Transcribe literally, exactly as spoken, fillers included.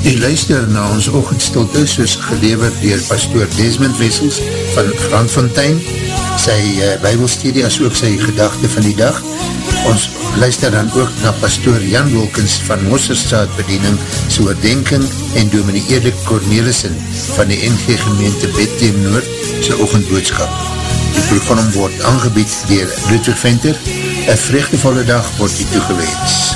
U luister na ons oggendstilte soos gelewer dier pastoor Desmond Wessels van Grandfontein, sy uh, bybelstudie as ook sy gedagte van die dag. Ons luister dan ook na pastoor Jan Wilkins van Mosselstraat bediening, sy oordenking en dominee Erik Cornelissen van die N G gemeente Bethlehem Noord, sy oggendboodskap. Die program word aangebied dier Ludwig Venter. Een vreugdevolle dag word u toegewens.